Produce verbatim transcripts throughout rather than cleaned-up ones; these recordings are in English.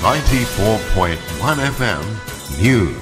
ninety-four point one F M News.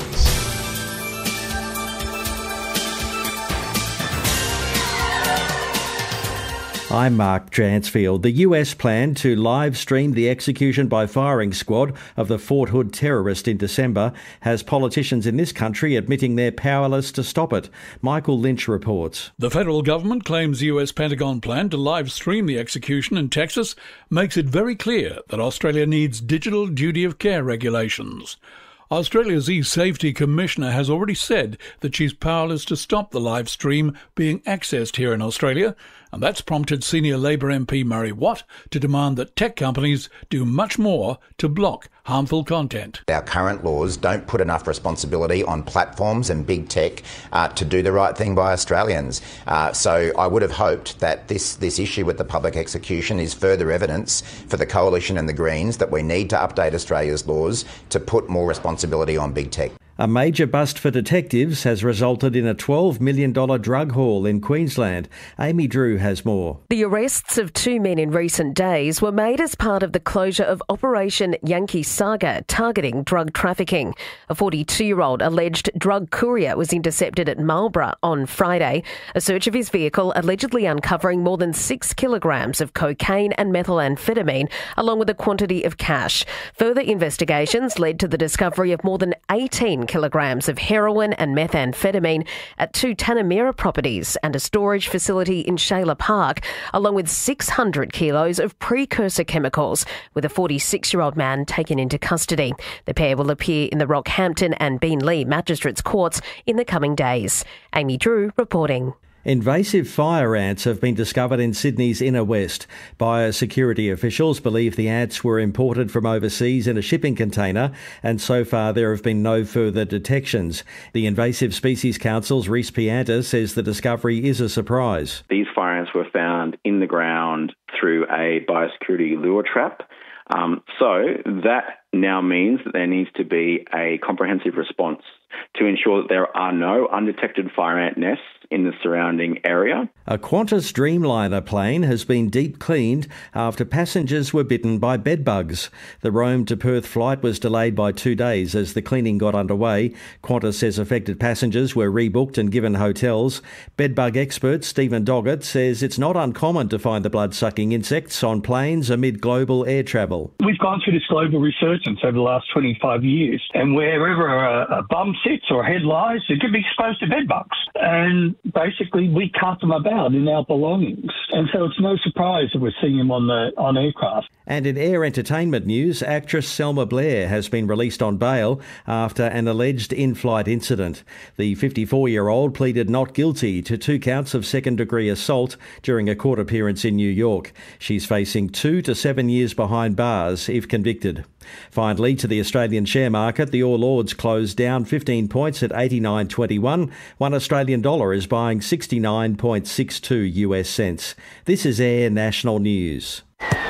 I'm Mark Dransfield. The U S planned to live stream the execution by firing squad of the Fort Hood terrorist in December has politicians in this country admitting they're powerless to stop it. Michael Lynch reports. The federal government claims the U S Pentagon plan to live stream the execution in Texas makes it very clear that Australia needs digital duty of care regulations. Australia's E-Safety Commissioner has already said that she's powerless to stop the live stream being accessed here in Australia, and that's prompted senior Labor M P Murray Watt to demand that tech companies do much more to block harmful content. Our current laws don't put enough responsibility on platforms and big tech uh, to do the right thing by Australians. Uh, so I would have hoped that this, this issue with the public execution is further evidence for the Coalition and the Greens that we need to update Australia's laws to put more responsibility on big tech. A major bust for detectives has resulted in a twelve million dollars drug haul in Queensland. Amy Drew has more. The arrests of two men in recent days were made as part of the closure of Operation Yankee Saga, targeting drug trafficking. A forty-two-year-old alleged drug courier was intercepted at Marlborough on Friday. A search of his vehicle allegedly uncovering more than six kilograms of cocaine and methamphetamine, along with a quantity of cash. Further investigations led to the discovery of more than eighteen kilograms of heroin and methamphetamine at two Tanamera properties and a storage facility in Shayla Park, along with six hundred kilos of precursor chemicals, with a forty-six-year-old man taken into custody. The pair will appear in the Rockhampton and Beenleigh Magistrates Courts in the coming days. Amy Drew reporting. Invasive fire ants have been discovered in Sydney's inner west. Biosecurity officials believe the ants were imported from overseas in a shipping container, and so far there have been no further detections. The Invasive Species Council's Rhys Pianta says the discovery is a surprise. These fire ants were found in the ground through a biosecurity lure trap. Um, so that now means that there needs to be a comprehensive response to ensure that there are no undetected fire ant nests in the surrounding area. A Qantas Dreamliner plane has been deep cleaned after passengers were bitten by bedbugs. The Rome to Perth flight was delayed by two days as the cleaning got underway. Qantas says affected passengers were rebooked and given hotels. Bedbug expert Stephen Doggett says it's not uncommon to find the blood-sucking insects on planes amid global air travel. We've gone through this global resurgence over the last twenty-five years, and wherever a, a bum sits or a head lies, it could be exposed to bedbugs. And basically, we cart them about in our belongings. And so it's no surprise that we're seeing them on the on aircraft. And in air entertainment news, actress Selma Blair has been released on bail after an alleged in-flight incident. The fifty-four-year-old pleaded not guilty to two counts of second-degree assault during a court appearance in New York. She's facing two to seven years behind bars if convicted. Finally, to the Australian share market, the All Ords closed down fifteen points at eighty-nine twenty-one. One Australian dollar is buying sixty-nine point six two U S cents. This is Air National News.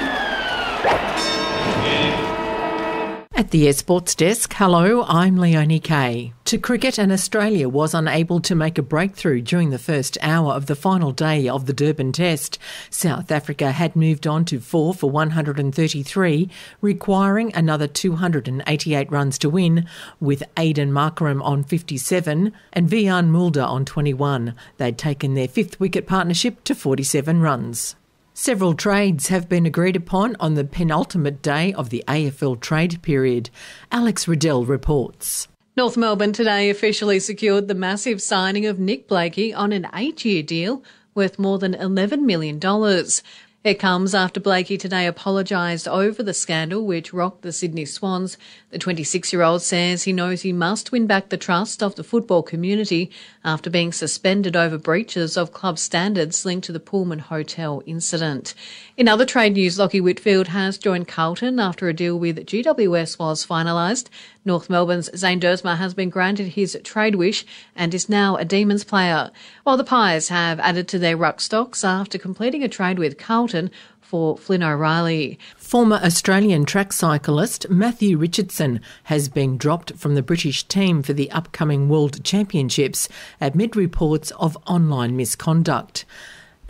At the Air Sports Desk, hello, I'm Leonie Kay. To cricket, and Australia was unable to make a breakthrough during the first hour of the final day of the Durban Test. South Africa had moved on to four for one hundred thirty-three, requiring another two hundred eighty-eight runs to win, with Aidan Markram on fifty-seven and Vian Mulder on twenty-one. They'd taken their fifth wicket partnership to forty-seven runs. Several trades have been agreed upon on the penultimate day of the A F L trade period. Alex Riddell reports. North Melbourne today officially secured the massive signing of Nick Blakey on an eight-year deal worth more than eleven million dollars. It comes after Blakey today apologised over the scandal which rocked the Sydney Swans. The twenty-six-year-old says he knows he must win back the trust of the football community after being suspended over breaches of club standards linked to the Pullman Hotel incident. In other trade news, Lachie Whitfield has joined Carlton after a deal with G W S was finalised. North Melbourne's Zane Dersma has been granted his trade wish and is now a Demons player, while the Pies have added to their ruck stocks after completing a trade with Carlton for Flynn O'Reilly. Former Australian track cyclist Matthew Richardson has been dropped from the British team for the upcoming World Championships amid reports of online misconduct.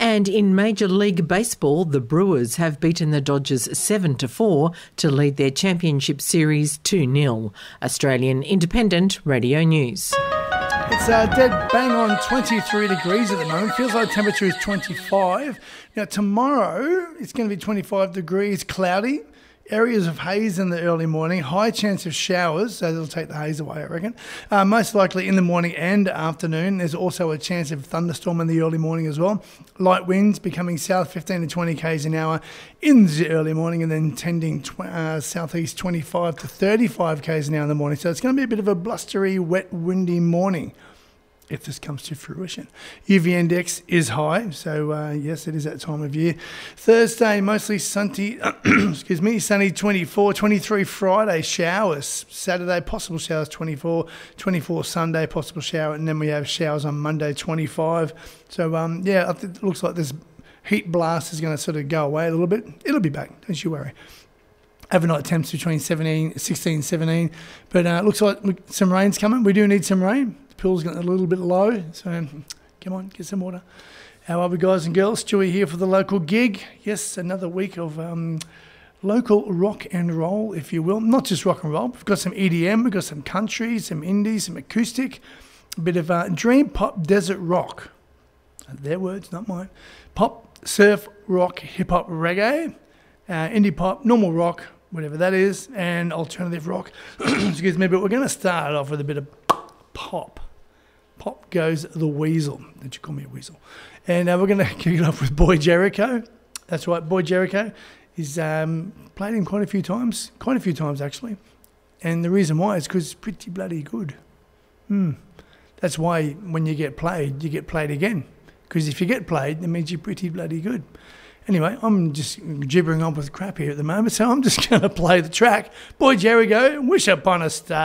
And in Major League Baseball, the Brewers have beaten the Dodgers seven to four to lead their championship series two nil. Australian Independent Radio News. It's uh, dead bang on twenty-three degrees at the moment. Feels like temperature is twenty-five. Now, tomorrow it's going to be twenty-five degrees, cloudy. Areas of haze in the early morning, high chance of showers, so that'll take the haze away, I reckon. Uh, most likely in the morning and afternoon. There's also a chance of thunderstorm in the early morning as well. Light winds becoming south fifteen to twenty k's an hour in the early morning, and then tending tw- uh, southeast twenty-five to thirty-five k's an hour in the morning. So it's going to be a bit of a blustery, wet, windy morning, if this comes to fruition. U V index is high, so uh, yes, it is that time of year. Thursday, mostly sunny, excuse me, sunny twenty-four, twenty-three Friday, showers. Saturday, possible showers twenty-four, twenty-four Sunday, possible shower, and then we have showers on Monday, twenty-five. So, um, yeah, it looks like this heat blast is going to sort of go away a little bit. It'll be back, don't you worry. Overnight temps between seventeen, sixteen, seventeen, but uh, it looks like some rain's coming. We do need some rain. Pool's getting a little bit low, so come on, get some water. How are we, guys and girls? Stewie here for the local gig. Yes, another week of um, local rock and roll, if you will. Not just rock and roll. We've got some E D M, we've got some country, some indie, some acoustic, a bit of uh, dream pop, desert rock. Their words, not mine. Pop, surf, rock, hip-hop, reggae, uh, indie pop, normal rock, whatever that is, and alternative rock. Excuse me, but we're going to start off with a bit of pop. Pop goes the Weasel. Did you call me a weasel? And uh, we're going to kick it off with Boy Jericho. That's right, Boy Jericho. He's um, played him quite a few times. Quite a few times, actually. And the reason why is because it's pretty bloody good. Hmm. That's why when you get played, you get played again. Because if you get played, that means you're pretty bloody good. Anyway, I'm just gibbering on with crap here at the moment, so I'm just going to play the track. Boy Jericho, Wish Upon a Star.